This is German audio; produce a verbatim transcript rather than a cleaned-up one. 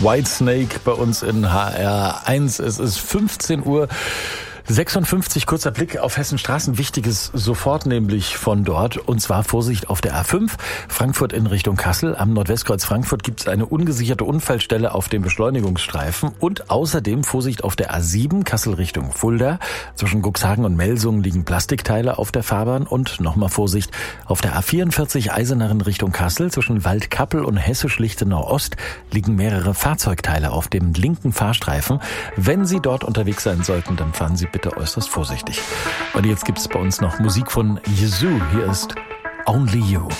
Whitesnake bei uns in H R eins. Es ist fünfzehn Uhr sechsundfünfzig, kurzer Blick auf Hessenstraßen. Wichtiges sofort, nämlich von dort. Und zwar Vorsicht auf der A fünf, Frankfurt in Richtung Kassel. Am Nordwestkreuz Frankfurt gibt es eine ungesicherte Unfallstelle auf dem Beschleunigungsstreifen. Und außerdem Vorsicht auf der A sieben, Kassel Richtung Fulda. Zwischen Cuxhagen und Melsungen liegen Plastikteile auf der Fahrbahn. Und nochmal Vorsicht auf der A vierundvierzig, Eisenach Richtung Kassel. Zwischen Waldkappel und Hessisch-Lichtenau Ost liegen mehrere Fahrzeugteile auf dem linken Fahrstreifen. Wenn Sie dort unterwegs sein sollten, dann fahren Sie bitte äußerst vorsichtig. Und jetzt gibt es bei uns noch Musik von Yazoo. Hier ist Only You.